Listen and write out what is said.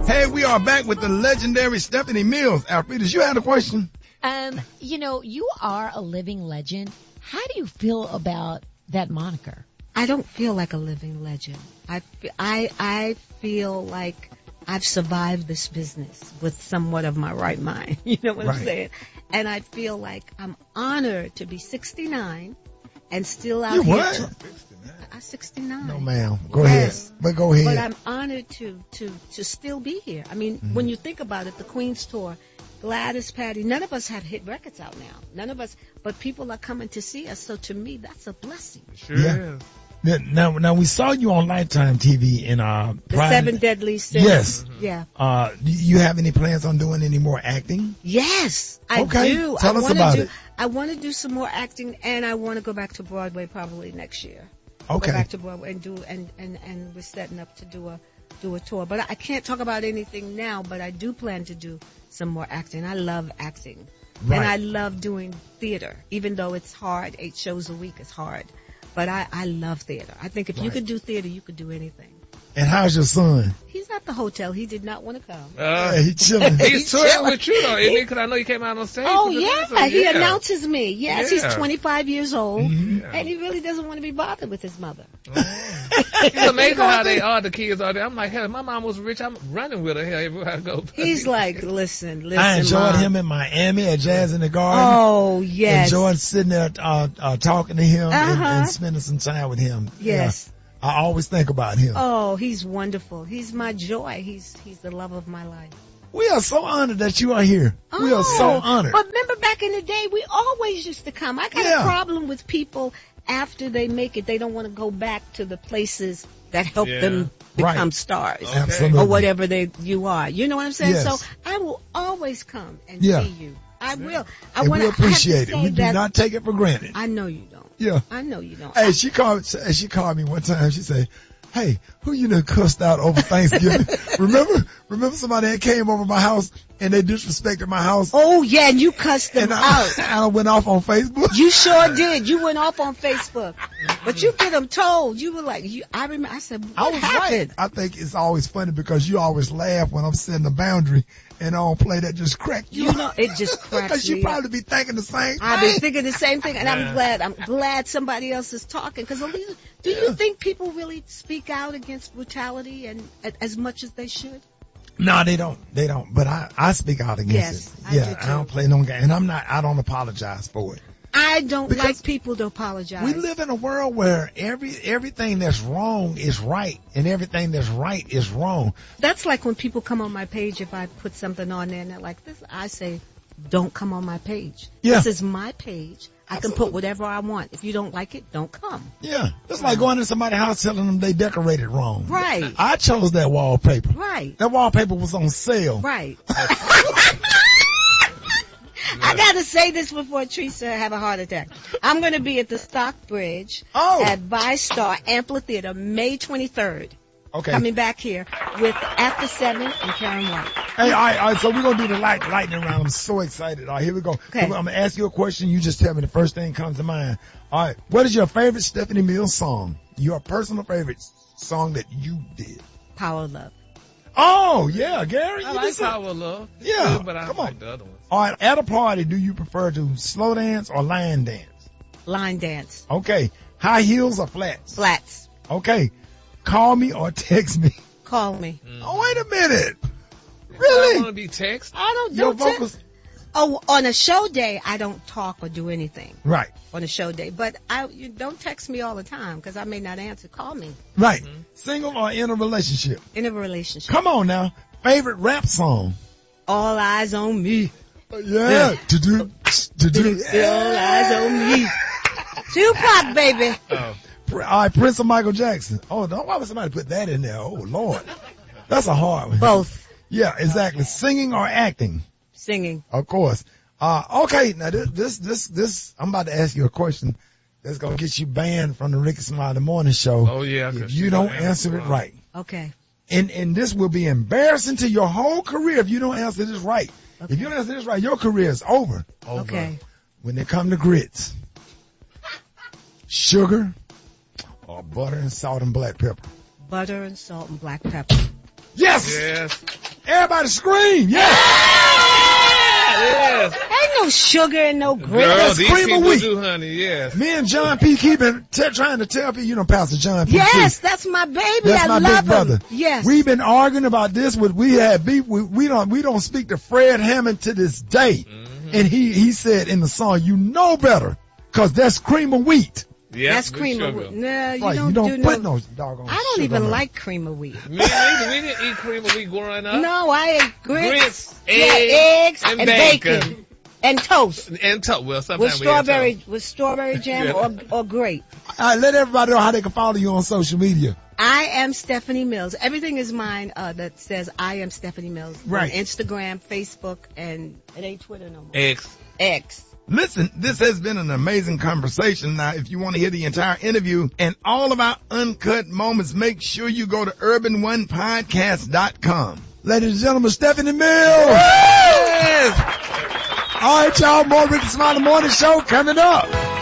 Hey, we are back with the legendary Stephanie Mills. Alfredas, you had a question? You are a living legend. How do you feel about that moniker? I don't feel like a living legend. I feel like I've survived this business with somewhat of my right mind. You know what I'm saying? And I feel like I'm honored to be 69 and still out here. What? I'm 69. No, ma'am. Go ahead. But go ahead. But I'm honored to still be here. I mean, when you think about it, the Queen's Tour, Gladys, Patty, none of us have hit records out now. None of us, but people are coming to see us. So to me, that's a blessing. Sure is. Now we saw you on Lifetime TV in The Seven Deadly Sins. Yes. Yeah. Do you have any plans on doing any more acting? Yes, I do. Tell us about it. I want to do some more acting, and I want to go back to Broadway probably next year. Okay. Go back to Broadway and do and we're setting up to do a tour. But I can't talk about anything now. But I do plan to do some more acting. I love acting, and I love doing theater. Even though it's hard, 8 shows a week is hard. But I love theater. I think if you could do theater, you could do anything. And how's your son? He's at the hotel. He did not want to come. He's chilling. He's touring with you, though, isn't he? Because I know he came out on stage. Oh, yeah. He Yeah. announces me. Yes, Yeah. he's 25 years old, Mm-hmm. and he really doesn't want to be bothered with his mother. It's amazing how they are, the kids are there. I'm like, hell, if my mom was rich, I'm running with her everywhere I go. He's like, listen, I enjoyed Mom. him in Miami at Jazz in the Garden. Oh, yes. Enjoyed sitting there talking to him and spending some time with him. Yes. Yeah. I always think about him. Oh, he's wonderful. He's my joy. He's the love of my life. We are so honored that you are here. We are so honored. But remember back in the day, we always used to come. I got a problem with people after they make it. They don't want to go back to the places that helped them become stars. Absolutely. Or whatever you are. You know what I'm saying? Yes. So I will always come and see you. I will. And we appreciate it. We do not take it for granted. I know you don't. Yeah. I know you don't. Hey, she called me one time. She said, "Hey, who you done cussed out over Thanksgiving?" Remember somebody that came over my house and they disrespected my house? Oh yeah, and you cussed them out. I went off on Facebook. You sure did. You went off on Facebook, but you get them told. You were like, I remember. I said, what happened? Right. I think it's always funny because you always laugh when I'm setting a boundary and I don't play that. Just crack you. You know, it just cracks because you probably be thinking the same thing. I've been thinking the same thing, and I'm glad somebody else is talking. Because do you think people really speak out against brutality and as much as they should? No, they don't. But I speak out against it. I don't play no game, and I don't apologize for it. I don't like people to apologize. We live in a world where everything that's wrong is right, and everything that's right is wrong. That's like when people come on my page. If I put something on there and they're like this, I say, don't come on my page. Yeah. This is my page. I can put whatever I want. If you don't like it, don't come. Yeah. It's like going to somebody's house telling them they decorated wrong. Right. I chose that wallpaper. Right. That wallpaper was on sale. Right. I gotta say this before Teresa have a heart attack. I'm gonna be at the Stockbridge at ViStar Amphitheater May 23rd. Okay. Coming back here with After 7 and Karen White. Hey, all right, so we're going to do the lightning round. I'm so excited. All right, here we go. Okay. I'm going to ask you a question. You just tell me the first thing that comes to mind. All right. What is your favorite Stephanie Mills song? Your personal favorite song that you did? Power of Love. Oh, yeah, Gary. I like Power of Love. Yeah. But I come like on. the other ones. All right. At a party, do you prefer to slow dance or line dance? Line dance. Okay. High heels or flats? Flats. Okay. Call me or text me? Call me. Oh, wait a minute. I Really? want to be text. I Your don't vocals? Oh, on a show day, I don't talk or do anything. Right. On a show day. But you don't text me all the time because I may not answer. Call me. Right. Single or in a relationship? In a relationship. Come on now. Favorite rap song? All eyes on me. Yeah. To do. All eyes on me. Tupac, baby. Oh. All right, Prince or Michael Jackson? Oh, why would somebody put that in there? Oh, Lord. That's a hard one. Both. Yeah, exactly. Singing or acting? Singing. Of course. Okay, now this, I'm about to ask you a question that's going to get you banned from the Ricky Smiley Morning Show. Oh, yeah. If you don't answer it right. Okay. And this will be embarrassing to your whole career if you don't answer this right. Okay. If you don't answer this right, your career is over. Okay. When they come to grits, sugar or butter and salt and black pepper? Butter and salt and black pepper. Yes! Yes. Everybody scream. Yeah. Yes. Ain't no sugar and no grits. Girl, That's these cream of people wheat. do, honey. Yes. Me and John P. keeping trying to tell people, you know, Pastor John P. Yes, Keith. that's my baby. That's I my love big brother. him. Yes. We've been arguing about this. We had beef. We don't speak to Fred Hammond to this day. Mm-hmm. And he said in the song, you know better, cause that's cream of wheat. Yeah, That's cream of wheat. No, you Right, don't, you don't do put no. no doggone I don't sugar even on it. like cream of wheat. Me neither. We didn't eat cream of wheat growing up. No, I ate grits, Eggs, eggs, and bacon. And toast And well, with sometimes we had strawberry jam Yeah. or grape. All right, let everybody know how they can follow you on social media. I am Stephanie Mills. Everything is mine that says I am Stephanie Mills. Right. On Instagram, Facebook, and it ain't Twitter no more. X. X. Listen, this has been an amazing conversation. Now, if you want to hear the entire interview and all of our uncut moments, make sure you go to urban1podcast.com. Ladies and gentlemen, Stephanie Mills. Yes. All right, y'all, more Ricky Smiley Morning Show coming up.